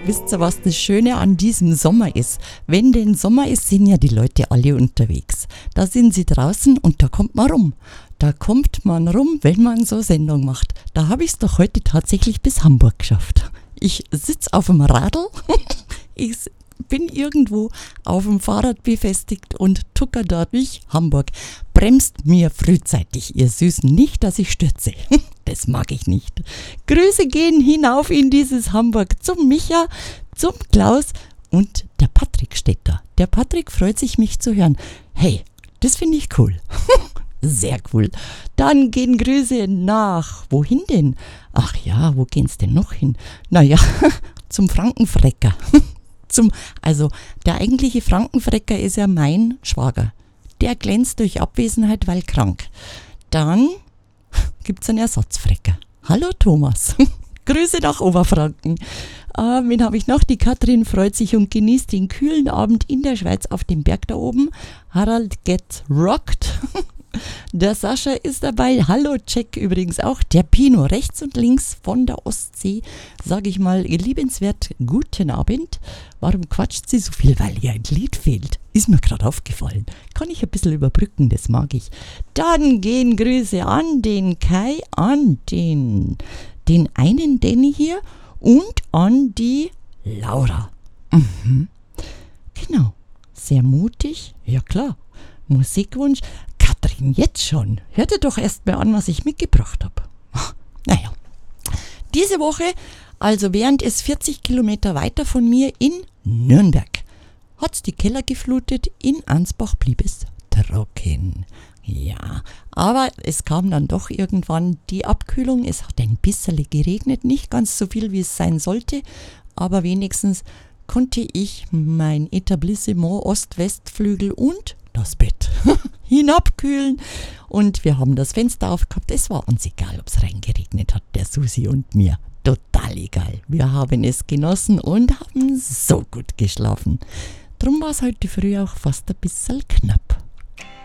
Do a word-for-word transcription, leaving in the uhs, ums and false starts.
Wisst ihr, was das Schöne an diesem Sommer ist? Wenn denn Sommer ist, sind ja die Leute alle unterwegs. Da sind sie draußen und da kommt man rum. Da kommt man rum, wenn man so Sendung macht. Da habe ich es doch heute tatsächlich bis Hamburg geschafft. Ich sitze auf dem Radl, ich bin irgendwo auf dem Fahrrad befestigt und tucker da durch Hamburg. Bremst mir frühzeitig, ihr Süßen, nicht, dass ich stürze. Das mag ich nicht. Grüße gehen hinauf in dieses Hamburg zum Micha, zum Klaus und der Patrick steht da. Der Patrick freut sich, mich zu hören. Hey, das finde ich cool. Sehr cool. Dann gehen Grüße nach, wohin denn? Ach ja, wo gehen's denn noch hin? Naja, zum Frankenfrecker. Zum, also der eigentliche Frankenfrecker ist ja mein Schwager. Der glänzt durch Abwesenheit, weil krank. Dann gibt's einen Ersatzfrecker. Hallo Thomas. Grüße nach Oberfranken. Äh, wen habe ich noch? Die Katrin freut sich und genießt den kühlen Abend in der Schweiz auf dem Berg da oben. Harald gets rocked. Der Sascha ist dabei. Hallo Jack übrigens auch. Der Pino rechts und links von der Ostsee. Sage ich mal, liebenswert guten Abend. Warum quatscht sie so viel? Weil ihr ein Lied fehlt. Ist mir gerade aufgefallen. Kann ich ein bisschen überbrücken, das mag ich. Dann gehen Grüße an den Kai, an den, den einen Danny hier und an die Laura. Mhm. Genau. Sehr mutig. Ja klar. Musikwunsch. Katrin, jetzt schon. Hört ihr doch erst mal an, was ich mitgebracht habe. Naja. Diese Woche, also während es vierzig Kilometer weiter von mir in Nürnberg, hat's die Keller geflutet, in Ansbach blieb es trocken. Ja, aber es kam dann doch irgendwann die Abkühlung. Es hat ein bisschen geregnet, nicht ganz so viel, wie es sein sollte, aber wenigstens konnte ich mein Etablissement Ost-West-Flügel und das Bett hinabkühlen und wir haben das Fenster aufgehabt. Es war uns egal, ob es reingeregnet hat, der Susi und mir. Total egal. Wir haben es genossen und haben so gut geschlafen. Drum war es heute früh auch fast ein bisschen knapp.